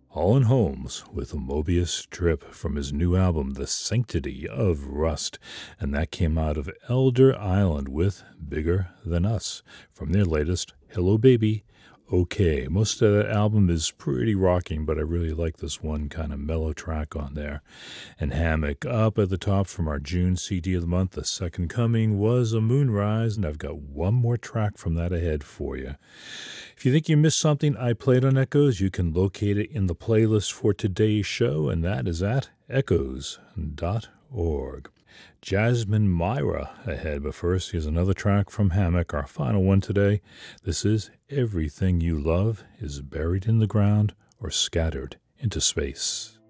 Holland Holmes with a Mobius Trip from his new album, The Sanctity of Rust, and that came out of Elder Island with Bigger Than Us from their latest Hello Baby. Okay, most of that album is pretty rocking, but I really like this one kind of mellow track on there. And Hammock up at the top from our June CD of the month, The Second Coming was a Moonrise, and I've got one more track from that ahead for you. If you think you missed something I played on Echoes, you can locate it in the playlist for today's show, and that is at echoes.org. Jasmine Myra ahead, but first, here's another track from Hammock, our final one today. This is Everything You Love is Buried in the Ground or Scattered into Space.